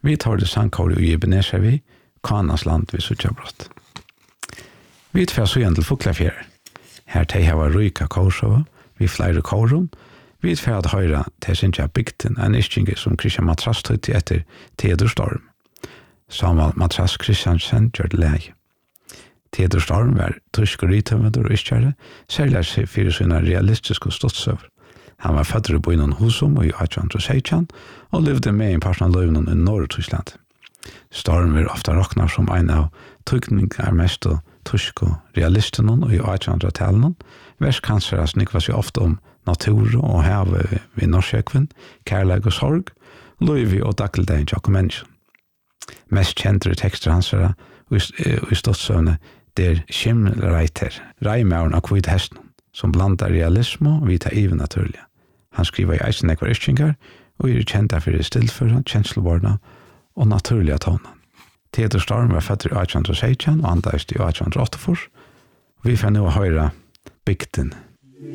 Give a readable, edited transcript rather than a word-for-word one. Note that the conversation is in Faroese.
Vi tar det sangkåret i Ebenezer vi, Kanas land vi suttjabrott. Vi tver så igjen til Fuglafjær. Her teg hava ryka kårsova, vi flere kårum. Vi tver at høyra til sinja bygden en ischinge som Christian Matras tøyte etter Theodor Storm. Samuel Matras Christiansen gjør det leie. Theodor Storm var tysk rytøvender og ischkjære, særlig seg fyrir sina realistiske ståtsøver. Han var født i byen Husum i 1816 og levde med en part av løvnen i Nord-Tyskland. Storm var ofta råkna som en av tryggningar mest og tysk og realistene i 1800-talen. Verskansere snikva seg ofte om natur og havet ved norskjøkven, kærleik og sorg, løyvi og dagligdagen tjokk og mennesken. Mest kjente tekster hans er i ståttsøvne der Schimmelreiter, reimauren av kvitt hesten, som blandar realisme og vita even naturlige. Han skriver i eisen ekvar ischingar og er kjent for stillføra, kjensleborna og naturlige tonen. Theodor Storm var født i 1816 og andaist i 1884. Vi får nå høyre bygden